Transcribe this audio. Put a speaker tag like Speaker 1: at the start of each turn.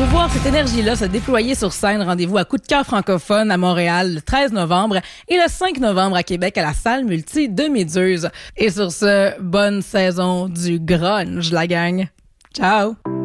Speaker 1: Pour voir cette énergie-là se déployer sur scène, rendez-vous à Coup de cœur francophone à Montréal le 13 novembre et le 5 novembre à Québec à la salle multi de Méduse. Et sur ce, bonne saison du grunge, la gang. Ciao!